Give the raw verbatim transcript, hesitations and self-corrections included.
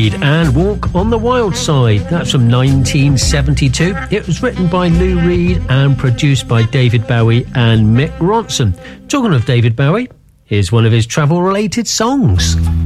Reid and Walk on the Wild Side. That's from nineteen seventy-two. It was written by Lou Reed and produced by David Bowie and Mick Ronson. Talking of David Bowie, here's one of his travel-related songs.